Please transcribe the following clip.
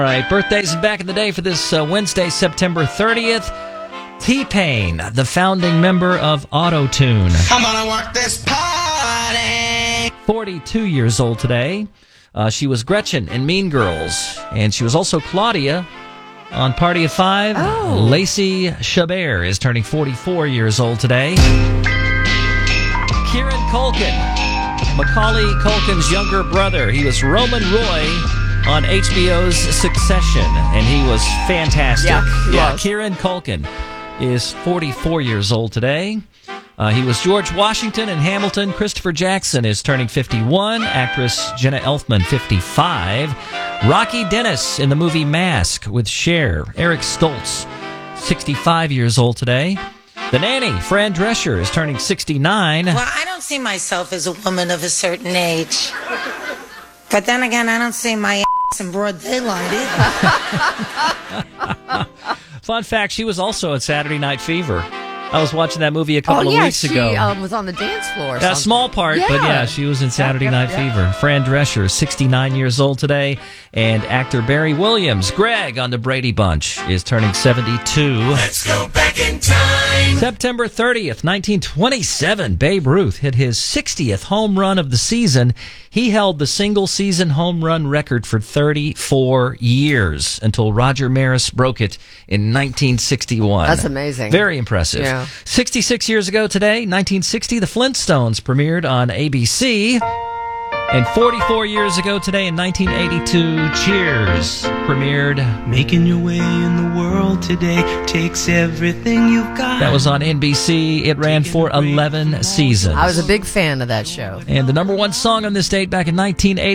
All right, birthdays back in the day for this Wednesday, September 30th. T-Pain, the founding member of Auto-Tune. I'm gonna work this party. 42 years old today. She was Gretchen in Mean Girls, and she was also Claudia on Party of Five. Oh. Lacey Chabert is turning 44 years old today. Kieran Culkin, Macaulay Culkin's younger brother. He was Roman Roy on HBO's Succession, and he was fantastic. Yeah, Kieran Culkin is 44 years old today. He was George Washington in Hamilton. Christopher Jackson is turning 51. Actress Jenna Elfman, 55. Rocky Dennis in the movie Mask with Cher. Eric Stoltz, 65 years old today. The Nanny, Fran Drescher, is turning 69. Well, I don't see myself as a woman of a certain age. But then again, I don't see my ass in broad daylight either. Fun fact, she was also at Saturday Night Fever. I was watching that movie a couple of weeks ago. She was on the dance floor. A small part, but yeah, she was in Saturday Night Fever. Fran Drescher, 69 years old today. And actor Barry Williams, Greg on the Brady Bunch, is turning 72. Let's go back in time. September 30th, 1927, Babe Ruth hit his 60th home run of the season. He held the single-season home run record for 34 years until Roger Maris broke it in 1961. That's amazing. Very impressive. Yeah. 66 years ago today, 1960, The Flintstones premiered on ABC. And 44 years ago today, in 1982, Cheers premiered. Making your way in the world today takes everything you've got. That was on NBC. It ran for 11 seasons. I was a big fan of that show. And the number one song on this date back in 1980.